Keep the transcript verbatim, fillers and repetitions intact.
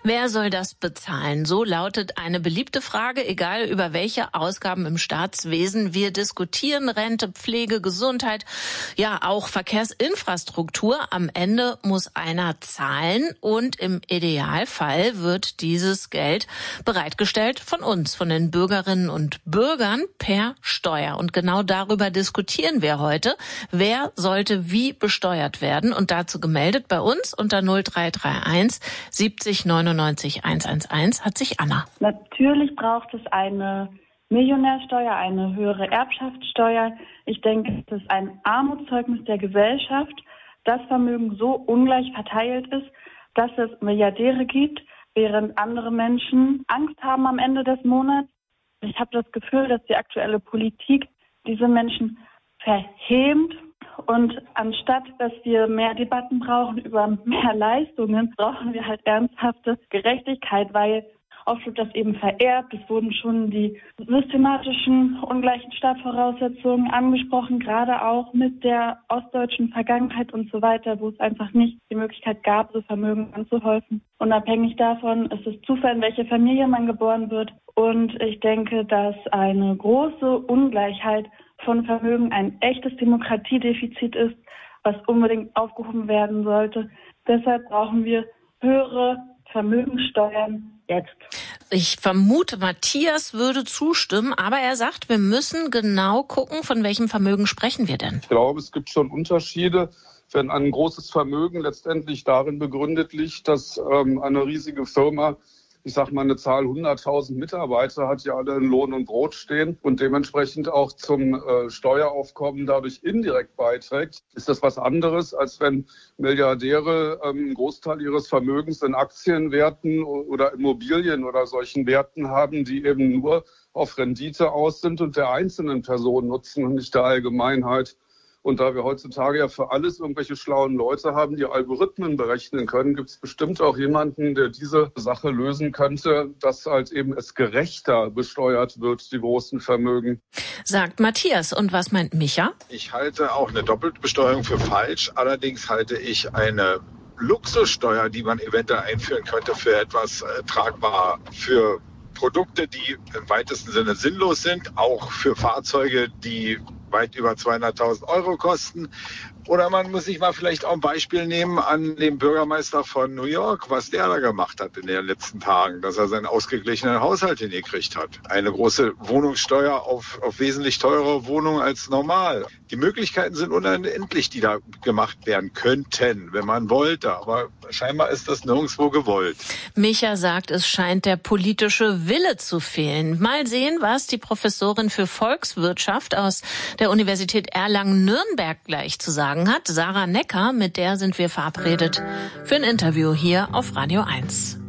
Wer soll das bezahlen? So lautet eine beliebte Frage, egal über welche Ausgaben im Staatswesen wir diskutieren. Rente, Pflege, Gesundheit, ja auch Verkehrsinfrastruktur. Am Ende muss einer zahlen und im Idealfall wird dieses Geld bereitgestellt von uns, von den Bürgerinnen und Bürgern per Steuer. Und genau darüber diskutieren wir heute. Wer sollte wie besteuert werden? Und dazu gemeldet bei uns unter null drei drei eins siebzig neunundneunzig hundertelf hat sich Anna. Natürlich braucht es eine Millionärsteuer, eine höhere Erbschaftssteuer. Ich denke, es ist ein Armutszeugnis der Gesellschaft, dass Vermögen so ungleich verteilt ist, dass es Milliardäre gibt, während andere Menschen Angst haben am Ende des Monats. Ich habe das Gefühl, dass die aktuelle Politik diese Menschen verhämt. Und anstatt, dass wir mehr Debatten brauchen über mehr Leistungen, brauchen wir halt ernsthafte Gerechtigkeit, weil oft wird das eben vererbt. Es wurden schon die systematischen ungleichen Startvoraussetzungen angesprochen, gerade auch mit der ostdeutschen Vergangenheit und so weiter, wo es einfach nicht die Möglichkeit gab, so Vermögen anzuhäufen. Unabhängig davon ist es Zufall, in welche Familie man geboren wird. Und ich denke, dass eine große Ungleichheit von Vermögen ein echtes Demokratiedefizit ist, was unbedingt aufgehoben werden sollte. Deshalb brauchen wir höhere Vermögenssteuern jetzt. Ich vermute, Matthias würde zustimmen, aber er sagt, wir müssen genau gucken, von welchem Vermögen sprechen wir denn? Ich glaube, es gibt schon Unterschiede, wenn ein großes Vermögen letztendlich darin begründet liegt, dass ähm, eine riesige Firma, ich sag mal, eine Zahl hunderttausend Mitarbeiter hat, die alle in Lohn und Brot stehen und dementsprechend auch zum äh, Steueraufkommen dadurch indirekt beiträgt, ist das was anderes, als wenn Milliardäre ähm, einen Großteil ihres Vermögens in Aktienwerten oder Immobilien oder solchen Werten haben, die eben nur auf Rendite aus sind und der einzelnen Person nutzen und nicht der Allgemeinheit. Und da wir heutzutage ja für alles irgendwelche schlauen Leute haben, die Algorithmen berechnen können, gibt es bestimmt auch jemanden, der diese Sache lösen könnte, dass halt eben es gerechter besteuert wird, die großen Vermögen. Sagt Matthias. Und was meint Micha? Ich halte auch eine Doppelbesteuerung für falsch. Allerdings halte ich eine Luxussteuer, die man eventuell einführen könnte, für etwas äh, tragbar für Produkte, die im weitesten Sinne sinnlos sind, auch für Fahrzeuge, die weit über zweihunderttausend Euro kosten. Oder man muss sich mal vielleicht auch ein Beispiel nehmen an den Bürgermeister von New York, was der da gemacht hat in den letzten Tagen, dass er seinen ausgeglichenen Haushalt hingekriegt hat. Eine große Wohnungssteuer auf, auf wesentlich teurere Wohnungen als normal. Die Möglichkeiten sind unendlich, die da gemacht werden könnten, wenn man wollte. Aber scheinbar ist das nirgendwo gewollt. Micha sagt, es scheint der politische Wille zu fehlen. Mal sehen, was die Professorin für Volkswirtschaft aus der Universität Erlangen-Nürnberg gleich zu sagen hat. Sarah Necker, mit der sind wir verabredet für ein Interview hier auf Radio eins.